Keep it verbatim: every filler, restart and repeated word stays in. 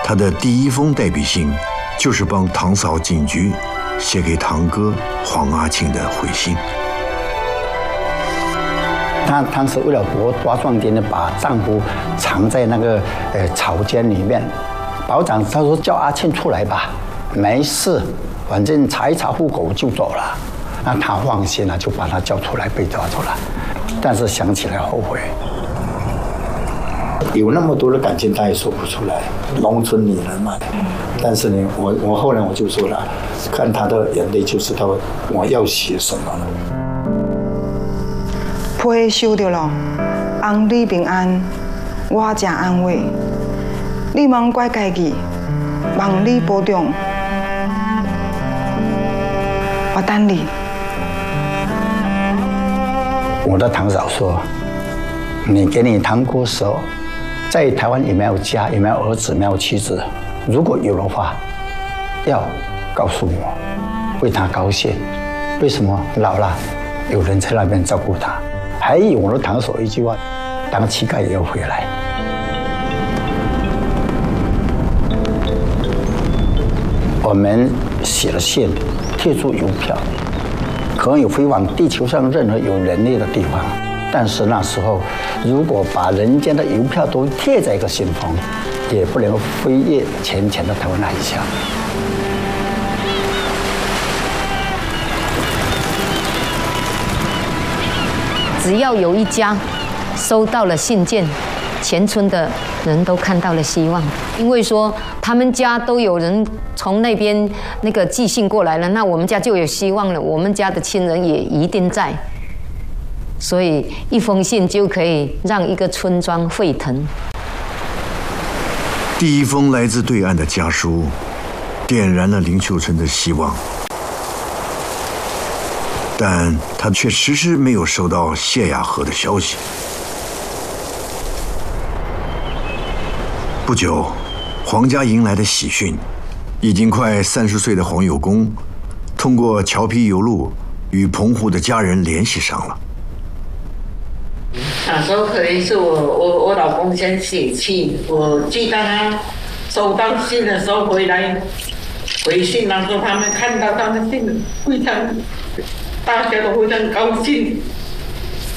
他的第一封代笔信，就是帮堂嫂警局写给堂哥黄阿庆的回信。 她当时为了博抓壮丁呢，把丈夫藏在那个呃草间里面。保长他说叫阿庆出来吧，没事，反正查一查户口就走了。那她放心了，就把他叫出来，被抓住了。但是想起来后悔。有那么多的感情，他也说不出来，农村女人嘛。但是呢，我我后来我就说了，看他的眼泪就知道我要写什么了。 批收到了，翁你平安，我真安慰。你莫怪家己，望你保重。我等你。 我的堂嫂说，你给你堂哥时候。在台湾有没有家？有没有儿子？有没有妻子？如果有的话，要告诉我，为他高兴。为什么老了有人在那边照顾他？还有我的堂嫂一句话：当乞丐也要回来。我们写了信，贴出邮票，可以飞往地球上任何有人类的地方。但是那时候，如果把人间的邮票都贴在一个信封，也不能飞越浅浅的台湾海峡。 只要有一家收到了信件，全村的人都看到了希望，因为说他们家都有人从那边那个寄信过来了，那我们家就有希望了，我们家的亲人也一定在。所以一封信就可以让一个村庄沸腾。 第一封来自对岸的家书，点燃了林秀春的希望，但他却迟迟没有收到谢雅禾的消息。不久，黄家迎来的喜讯，已经快三十岁的黄有功，通过侨批邮录与澎湖的家人联系上了。 那时候可能是我我我老公先写信，我记得他收到信的时候回来回信，然后他们看到他的信非常，大家都非常高兴。